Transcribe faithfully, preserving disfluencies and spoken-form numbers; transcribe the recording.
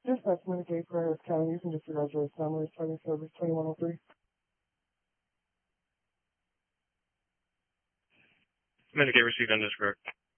Dispatch Medicaid for Harris County. You can disregard your summary starting service twenty-one oh three. Medicaid received on disregard.